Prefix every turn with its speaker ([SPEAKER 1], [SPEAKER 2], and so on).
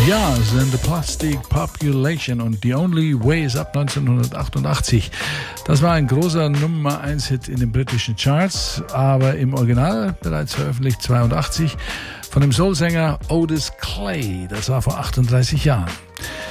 [SPEAKER 1] Ja, sind The Plastic Population und The Only Way is Up 1988. Das war ein großer Nummer 1 Hit in den britischen Charts, aber im Original bereits veröffentlicht 82 von dem Soulsänger Otis Clay. Das war vor 38 Jahren.